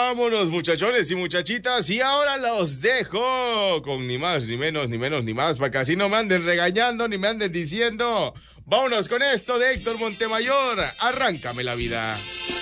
Vámonos, muchachones y muchachitas, y ahora los dejo con ni más, ni menos, ni menos, ni más, para que así no me anden regañando, ni me anden diciendo. Vámonos con esto de Héctor Montemayor, Arráncame la vida.